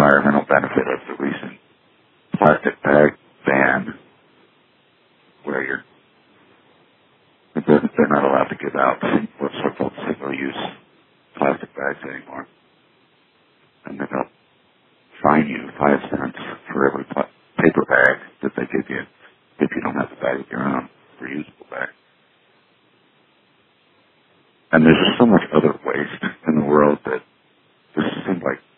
environmental benefit of the recent plastic bag ban, where they're not allowed to give out what's so-called single-use plastic bags anymore. And they'll fine you 5 cents for every paper bag that they give you if you don't have a bag of your own, reusable bag. And there's just so much other waste in the world that this seems like